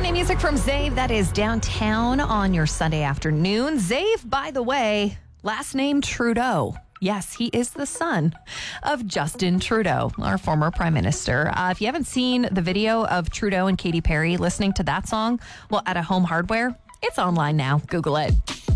Friday music from Zave. That is Downtown on your Sunday afternoon. Zave, by the way, last name Trudeau. Yes, he is the son of Justin Trudeau, our former prime minister. If you haven't seen the video of Trudeau and Katy Perry listening to that song, well, at a Home Hardware, it's online now. Google it.